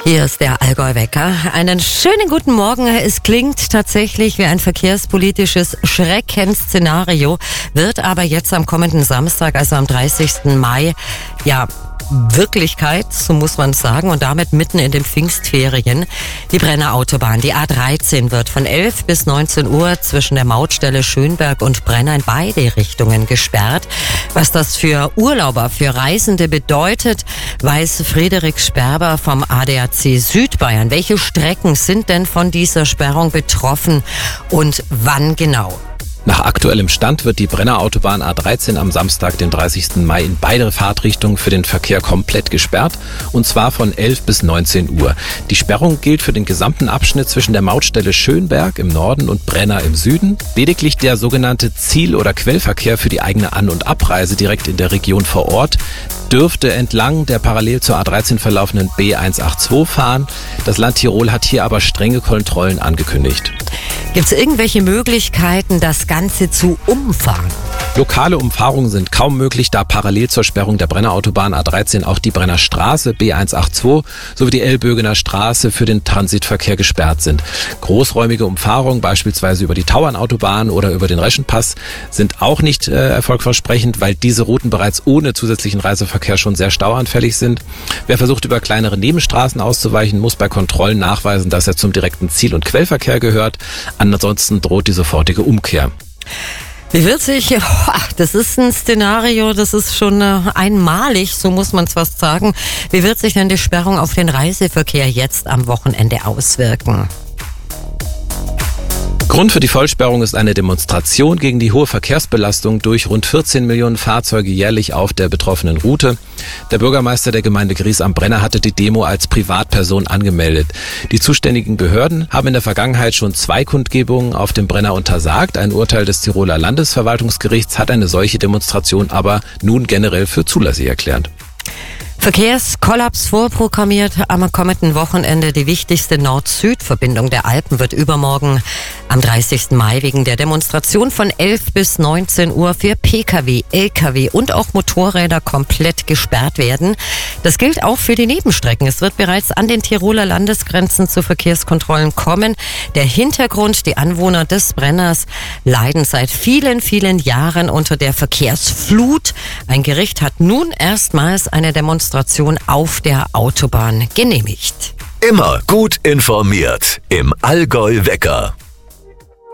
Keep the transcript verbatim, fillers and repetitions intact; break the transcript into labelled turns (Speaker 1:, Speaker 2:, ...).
Speaker 1: Hier ist der Allgäu-Wecker. Einen schönen guten Morgen. Es klingt tatsächlich wie ein verkehrspolitisches Schreckensszenario, wird aber jetzt am kommenden Samstag, also am dreißigsten Mai, ja, Wirklichkeit, so muss man sagen, und damit mitten in den Pfingstferien. Die Brenner Autobahn, die A dreizehn, wird von elf bis neunzehn Uhr zwischen der Mautstelle Schönberg und Brenner in beide Richtungen gesperrt. Was das für Urlauber, für Reisende bedeutet, weiß Friederik Sperber vom A D A C Südbayern. Welche Strecken sind denn von dieser Sperrung betroffen und wann genau?
Speaker 2: Nach aktuellem Stand wird die Brenner Autobahn A dreizehn am Samstag, den dreißigsten Mai, in beide Fahrtrichtungen für den Verkehr komplett gesperrt, und zwar von elf bis neunzehn Uhr. Die Sperrung gilt für den gesamten Abschnitt zwischen der Mautstelle Schönberg im Norden und Brenner im Süden. Lediglich der sogenannte Ziel- oder Quellverkehr für die eigene An- und Abreise direkt in der Region vor Ort dürfte entlang der parallel zur A dreizehn verlaufenden B hundertzweiundachtzig fahren. Das Land Tirol hat hier aber strenge Kontrollen angekündigt.
Speaker 1: Gibt es irgendwelche Möglichkeiten, das Ganze zu umfahren?
Speaker 2: Lokale Umfahrungen sind kaum möglich, da parallel zur Sperrung der Brenner Autobahn A dreizehn auch die Brenner Straße B hundertachtzig sowie die Elbögener Straße für den Transitverkehr gesperrt sind. Großräumige Umfahrungen, beispielsweise über die Tauernautobahn oder über den Reschenpass, sind auch nicht äh, erfolgversprechend, weil diese Routen bereits ohne zusätzlichen Reiseverkehr schon sehr stauanfällig sind. Wer versucht, über kleinere Nebenstraßen auszuweichen, muss bei Kontrollen nachweisen, dass er zum direkten Ziel- und Quellverkehr gehört. Ansonsten droht die sofortige Umkehr.
Speaker 1: Wie wird sich, das ist ein Szenario, das ist schon einmalig, so muss man es fast sagen. Wie wird sich denn die Sperrung auf den Reiseverkehr jetzt am Wochenende auswirken?
Speaker 2: Grund für die Vollsperrung ist eine Demonstration gegen die hohe Verkehrsbelastung durch rund vierzehn Millionen Fahrzeuge jährlich auf der betroffenen Route. Der Bürgermeister der Gemeinde Gries am Brenner hatte die Demo als Privatperson angemeldet. Die zuständigen Behörden haben in der Vergangenheit schon zwei Kundgebungen auf dem Brenner untersagt. Ein Urteil des Tiroler Landesverwaltungsgerichts hat eine solche Demonstration aber nun generell für zulässig erklärt.
Speaker 1: Verkehrskollaps vorprogrammiert am kommenden Wochenende. Die wichtigste Nord-Süd-Verbindung der Alpen wird übermorgen am dreißigsten Mai wegen der Demonstration von elf bis neunzehn Uhr für Pkw, Lkw und auch Motorräder komplett gesperrt werden. Das gilt auch für die Nebenstrecken. Es wird bereits an den Tiroler Landesgrenzen zu Verkehrskontrollen kommen. Der Hintergrund: die Anwohner des Brenners leiden seit vielen, vielen Jahren unter der Verkehrsflut. Ein Gericht hat nun erstmals eine Demonstration auf der Autobahn genehmigt.
Speaker 3: Immer gut informiert im Allgäu-Wecker.